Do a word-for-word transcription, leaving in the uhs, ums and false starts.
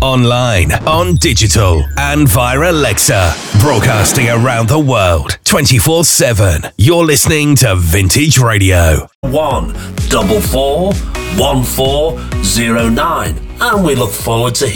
online, on digital, and via Alexa. Broadcasting around the world, twenty-four seven. You're listening to Vintage Radio. One double four one four zero nine, and we look forward to